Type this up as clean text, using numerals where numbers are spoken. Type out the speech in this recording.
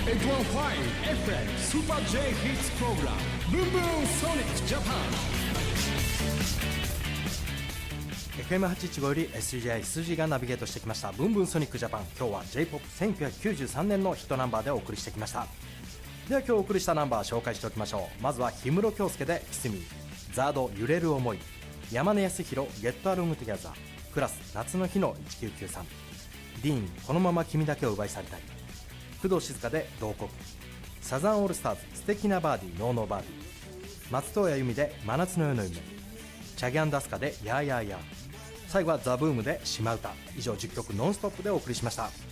FM Super J Hits Program Boom Boom Sonic Japan FM815 より SGI 筋がナビゲートしてきましたブンブンソニックジャパン。今日は J-POP1993 年のヒットナンバーでお送りしてきました。では今日お送りしたナンバー紹介しておきましょう。まずは氷室京介でキスミ、ザード揺れる思い、山根康弘ゲットアロングトゥギャザー、クラス夏の日の1993、ディーンこのまま君だけを奪い去りたい、工藤静香で同国、サザンオールスターズ素敵なバーディーノーノーバーディー、松任谷由実で真夏の夜の夢、チャギャンダスカでヤーヤーヤー、最後はザ・ブームで島唄。以上10曲ノンストップでお送りしました。